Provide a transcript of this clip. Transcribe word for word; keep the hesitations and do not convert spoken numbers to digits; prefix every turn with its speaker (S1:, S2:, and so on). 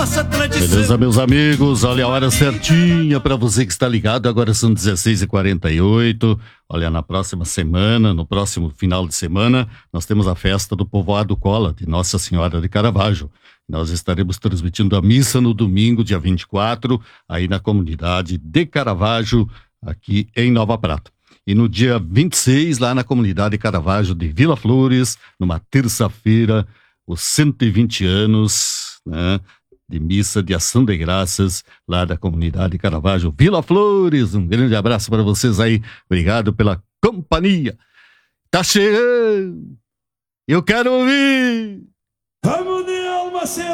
S1: Beleza, meus amigos? Olha a hora certinha para você que está ligado. Agora são dezesseis e quarenta e oito. Olha, na próxima semana, no próximo final de semana, nós temos a festa do Povoado Cola, de Nossa Senhora de Caravaggio. Nós estaremos transmitindo a missa no domingo, dia vinte e quatro, aí na comunidade de Caravaggio, aqui em Nova Prata. E no dia vinte e seis, lá na comunidade de Caravaggio de Vila Flores, numa terça-feira, os cento e vinte anos, né, de missa de ação de graças, lá da comunidade de Caravaggio, Vila Flores. Um grande abraço para vocês aí. Obrigado pela companhia. Tá chegando. Eu quero ouvir.
S2: Vamos de alma